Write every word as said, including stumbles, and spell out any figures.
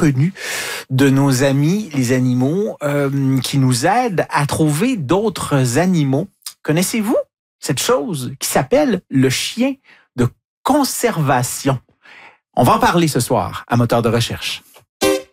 connu de nos amis, les animaux, euh, qui nous aident à trouver d'autres animaux. Connaissez-vous cette chose qui s'appelle le chien de conservation? On va en parler ce soir à Moteur de recherche.